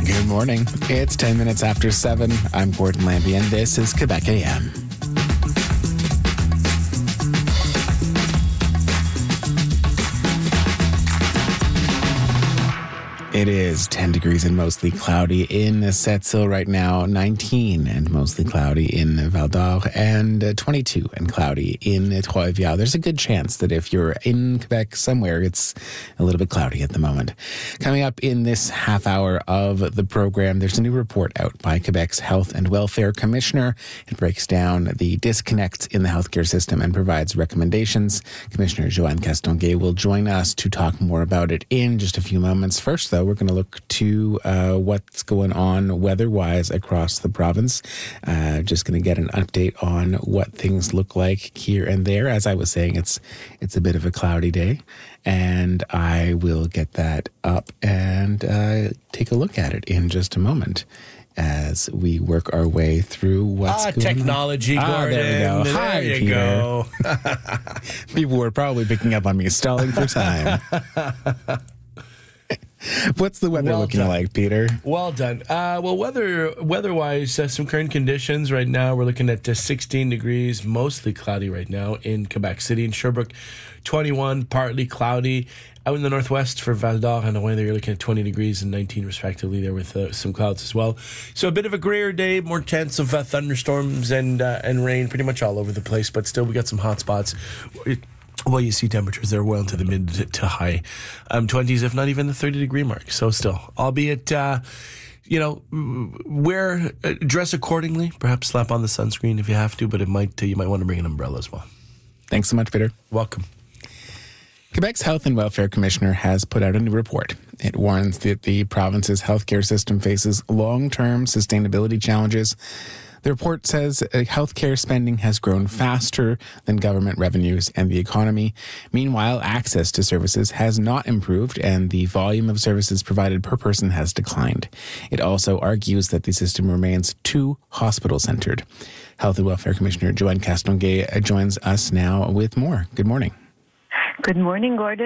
Good morning. It's 10 minutes after 7. I'm Gordon Lambie, and this is Quebec AM. It is 10 degrees and mostly cloudy in Sept-Îles right now, 19 and mostly cloudy in Val-d'Or, and 22 and cloudy in Trois-Rivières. There's a good chance that if you're in Quebec somewhere, it's a little bit cloudy at the moment. Coming up in this half hour of the program, there's a new report out by Quebec's Health and Welfare Commissioner. It breaks down the disconnects in the healthcare system and provides recommendations. Commissioner Joanne Castonguay will join us to talk more about it in just a few moments. First, though, we're going to look to what's going on weather-wise across the province. Just going to get an update on what things look like here and there. As I was saying, it's a bit of a cloudy day, and I will get that up and take a look at it in just a moment as we work our way through what's going technology, on. Gordon. There we go. Hi, Peter. you go. People were probably picking up on me stalling for time. What's the weather looking like, Peter? Well done. Weather-wise, some current conditions right now. We're looking at 16 degrees, mostly cloudy right now in Quebec City and Sherbrooke. 21, partly cloudy. Out in the northwest for Val-d'Or and Rouen, you're looking at 20 degrees and 19 respectively there with some clouds as well. So a bit of a grayer day, more chance of thunderstorms and rain pretty much all over the place, but still we got some hot spots. Well, you see temperatures there well into the mid to high 20s, if not even the 30-degree mark. So still, albeit, dress accordingly. Perhaps slap on the sunscreen if you have to, but you might want to bring an umbrella as well. Thanks so much, Peter. Welcome. Quebec's Health and Welfare Commissioner has put out a new report. It warns that the province's healthcare system faces long-term sustainability challenges. The report says healthcare spending has grown faster than government revenues and the economy. Meanwhile, access to services has not improved and the volume of services provided per person has declined. It also argues that the system remains too hospital-centered. Health and Welfare Commissioner Joanne Castonguay joins us now with more. Good morning. Good morning, Gordon.